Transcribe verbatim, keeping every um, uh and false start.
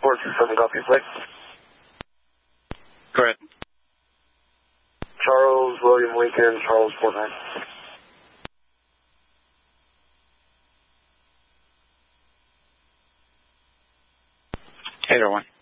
four two seven, copy, flight. Go ahead. Charles William Lincoln, Charles four nine. eight oh one.